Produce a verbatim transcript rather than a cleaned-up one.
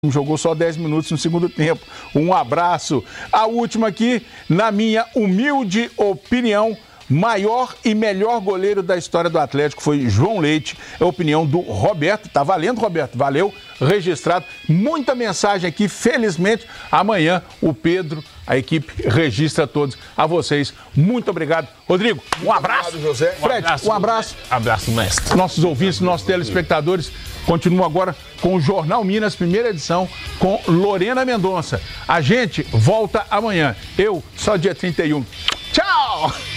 Jogou só dez minutos no segundo tempo. Um abraço. A última aqui, na minha humilde opinião, maior e melhor goleiro da história do Atlético foi João Leite. É a opinião do Roberto. Tá valendo, Roberto? Valeu. Registrado. Muita mensagem aqui. Felizmente, amanhã o Pedro, a equipe, registra todos. A vocês, muito obrigado. Rodrigo, um abraço. Obrigado, José. Fred, um abraço. Um abraço. Abraço, mestre. Nossos ouvintes, nossos telespectadores, continuam agora com o Jornal Minas, primeira edição, com Lorena Mendonça. A gente volta amanhã. Eu, só dia trinta e um. Tchau!